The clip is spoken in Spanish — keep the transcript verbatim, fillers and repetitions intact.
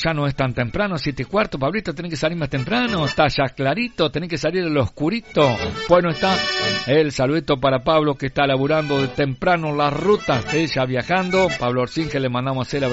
ya no es tan temprano, siete y cuarto. Pablito, tenés que salir más temprano. Está ya clarito, tenés que salir en lo oscurito. Bueno, está el saludito para Pablo, que está laburando de temprano las rutas, ella viajando. Pablo Orcín, que le mandamos el